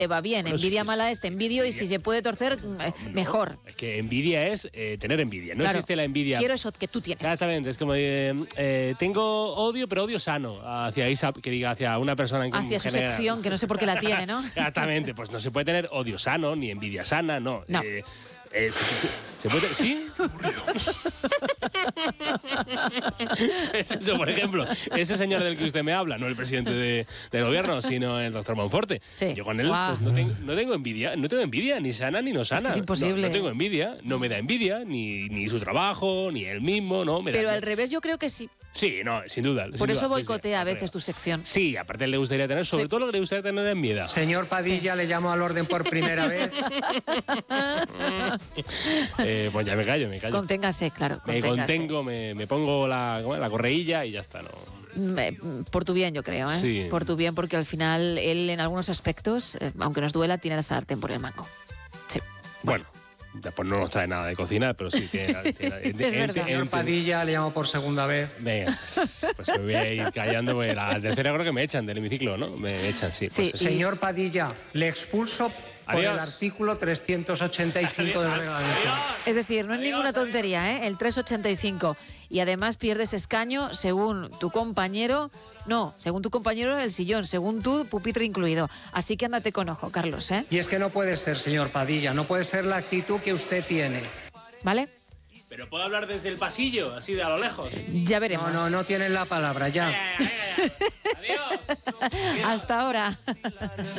te va bien. Bueno, Envidia sí, mala es te envidio y si se puede torcer, mejor. Es que envidia es tener envidia. No Claro, existe la envidia. quiero eso que tú tienes. Exactamente, es como tengo odio, pero odio sano hacia que diga hacia una persona en Hacia su general. sección, que no sé por qué la tiene, ¿no? Exactamente, pues no se puede tener odio sano ni envidia sana, no. No. ¿Se puede? ¿Sí? Es eso, por ejemplo, ese señor del que usted me habla, no el presidente del gobierno, sino el doctor Monforte. Sí. Yo con él Guau. pues, no tengo envidia, ni sana ni no sana. Es imposible. No tengo envidia, no me da envidia, ni su trabajo, ni él mismo, no. Pero al revés yo creo que sí. Sí, no, sin duda. Por eso boicotea a veces tu sección. Sí, aparte le gustaría tener, sobre todo lo que le gustaría tener es envidia. Señor Padilla, le llamo al orden por primera vez. Pues ya me callo. Conténgase, claro. Me Conténgase. contengo, me pongo la correilla y ya está, ¿no? Por tu bien, yo creo, ¿eh? Sí. Por tu bien, porque al final él en algunos aspectos, aunque nos duela, tiene la sartén por el mango. Sí. Bueno, pues no nos trae nada de cocina, pero sí tiene verdad. Señor Padilla, le llamo por segunda vez. Venga, pues me voy a ir callando, porque la tercera creo que me echan del hemiciclo, ¿no? Me echan, sí. Sí. Pues eso. Señor Padilla, le expulso por Adiós. el artículo 385 del reglamento. Es decir, no es ninguna tontería, ¿eh? El 385. Y además pierdes escaño según tu compañero. No, según tu compañero el sillón, según tu pupitre incluido. Así que ándate con ojo, Carlos, ¿eh? Y es que no puede ser, señor Padilla, no puede ser la actitud que usted tiene. ¿Vale? Pero puedo hablar desde el pasillo, así de a lo lejos. Ya veremos. No tienen la palabra, ya. Adiós. Hasta ahora.